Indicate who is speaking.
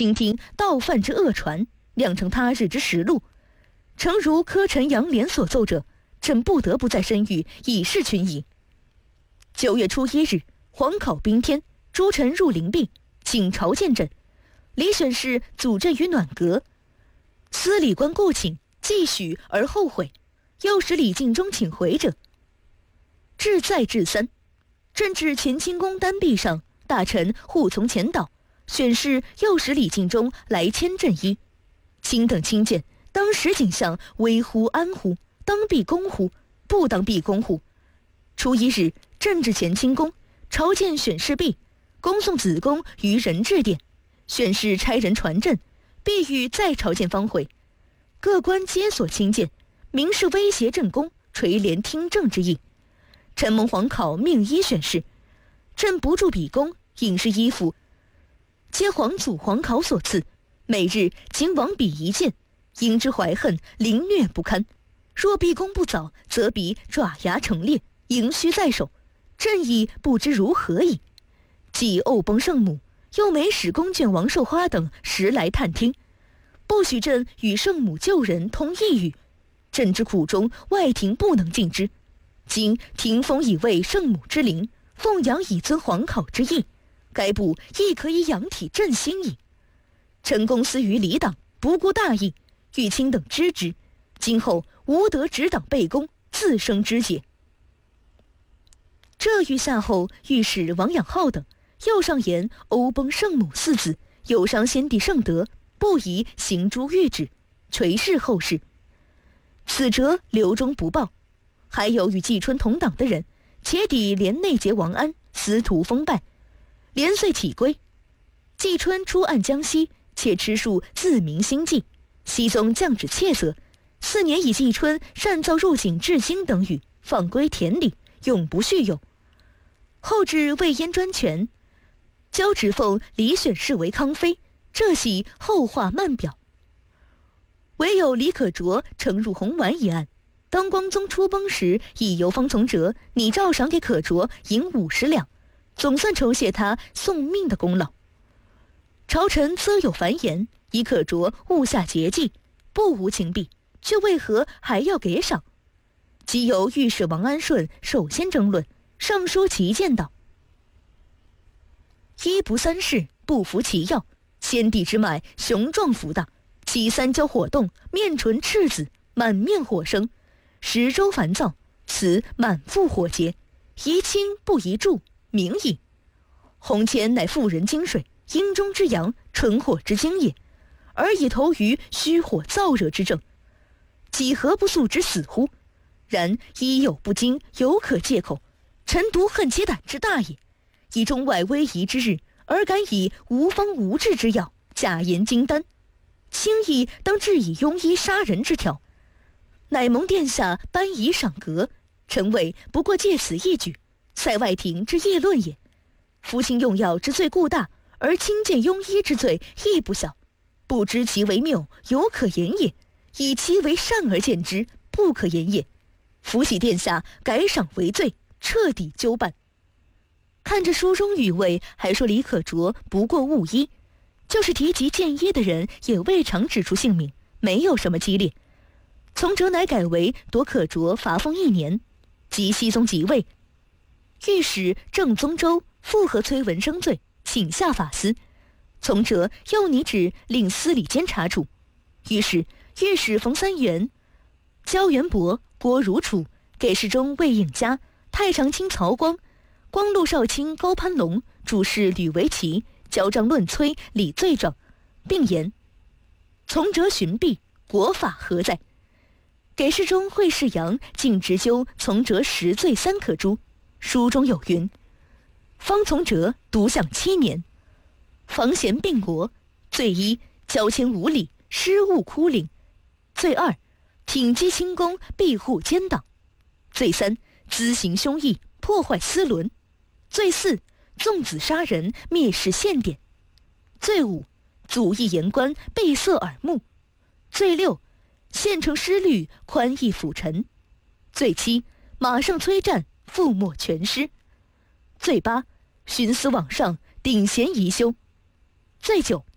Speaker 1: 倾听盗犯之恶传，酿成他日之实录。诚如柯陈杨连所奏者，朕不得不在深狱以示群疑。9月初1日，黄考宾天，诸臣入灵璧，请朝见朕。李选侍阻朕于暖阁，司礼官故请，既许而后悔，又使李敬忠请回者。至再至3，朕至乾清宫丹壁上，大臣互从前导，选侍又使李敬忠来牵朕衣。卿等亲见，当时景象危乎安乎？当必恭乎？不当必恭乎？初1日，朕至乾清宫，朝见选侍毕，恭送子宫于仁治殿。选侍差人传朕，必欲再朝见方回。各官皆所亲见，明是威胁朕宫，垂帘听政之意。臣蒙皇考命依选侍，朕不住比宫，饮食衣服，皆皇祖皇考所赐，每日仅往彼一见，因之怀恨，凌虐不堪。若毕宫不早，则彼爪牙成裂，营须在手，朕已不知如何矣。既沤崩圣母，又没使宫眷王寿花等时来探听，不许朕与圣母旧人通一语。朕之苦衷，外廷不能尽之。今廷封以为圣母之灵，奉养以尊皇考之意，该部亦可以养体振兴矣。臣公私于礼党，不顾大义，欲卿等知之，今后无得执党背公，自生枝节。这谕下后，御史王养浩等又上言欧崩圣母4字，有伤先帝圣德，不宜行诛谕旨，垂示后世。此折留中不报。还有与季春同党的人，且抵连内结王安，司徒封败，连遂起归。季春出按江西，且持数自明心计，熹宗降旨切责，4年以季春擅造入境至京等语，放归田里，永不续用。后至魏燕专权，交旨奉李选侍为康妃，这系后话慢表。唯有李可灼呈入红丸一案，当光宗出崩时，已由方从哲拟诏赏给可灼银50两，总算酬谢他送命的功劳。朝臣则有繁言，以可灼误下节计，不无情弊，却为何还要给赏？即由御史王安顺首先争论，上书其见道：一不三世，不服其要，先帝之脉雄壮福大，其三焦火动，面唇赤紫，满面火生，10周烦躁，此满腹火结，宜清不宜注，明矣。红铅乃妇人精水，阴中之阳，纯火之精也，而以投于虚火燥热之症，几何不速之死乎？然一有不精，犹可借口，臣独恨其胆之大也。以中外危疑之日，而敢以无方无治之药，假言金丹，轻易当治以庸医杀人之条，乃蒙殿下颁以赏格，臣谓不过借此一举，塞外廷之议论也。夫卿用药之罪固大，而轻贱庸医之罪亦不小，不知其为谬，犹可言也；以其为善而见之，不可言也。伏喜殿下改赏为罪，彻底纠办。看着书中语味，还说李可灼不过误医，就是提及见医的人，也未尝指出姓名，没有什么激烈。从哲乃改为夺可灼罚封1年，即熹宗即位，御史郑宗周复合崔文生罪，请下法司。从哲又拟旨令司礼监察处，于是御史冯三元、焦元伯、郭如楚、给事中魏应嘉、太常卿曹光、光禄少卿高攀龙、主事吕维奇交章论催理罪状，并言从哲寻弊，国法何在？给事中惠世阳竟直究从哲10罪3可诛。书中有云：方从哲独享7年，房贤并国。罪1，交迁无礼，失误哭领；罪2，挺击清宫，庇护奸党；罪3，滋行凶役，破坏私伦；罪4，纵子杀人，蔑视宪典；罪5，阻议言官，闭塞耳目；罪6，献呈失律，宽义辅臣；罪7，马上催战，覆没全师；罪8，徇私罔上，顶嫌宜休；罪9，